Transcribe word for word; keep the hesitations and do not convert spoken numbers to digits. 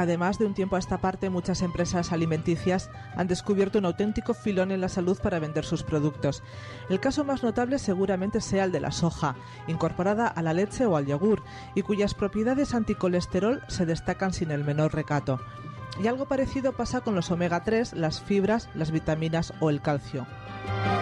Además, de un tiempo a esta parte, muchas empresas alimenticias han descubierto un auténtico filón en la salud para vender sus productos. El caso más notable seguramente sea el de la soja, incorporada a la leche o al yogur, y cuyas propiedades anticolesterol se destacan sin el menor recato. Y algo parecido pasa con los omega tres, las fibras, las vitaminas o el calcio.